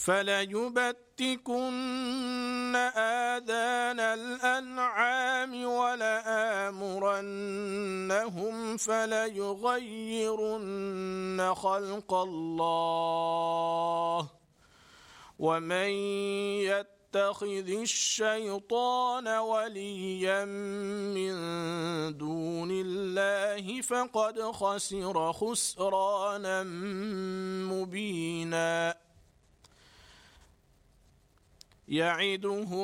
فليبتكن آذان الأنعام ولآمرنهم فليغيرن خلق الله ومن يتخذ الشيطان وليا من دون الله فقد خسر خسرانا مبينا يعدهم